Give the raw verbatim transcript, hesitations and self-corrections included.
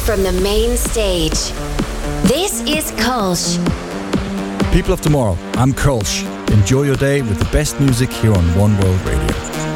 from the main stage. This is Kölsch. People of tomorrow, I'm Kölsch. Enjoy your day with the best music here on One World Radio.